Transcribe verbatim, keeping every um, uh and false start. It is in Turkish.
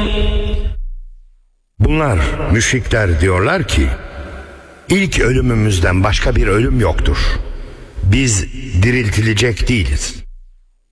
Bunlar müşrikler diyorlar ki, ilk ölümümüzden başka bir ölüm yoktur. Biz diriltilecek değiliz.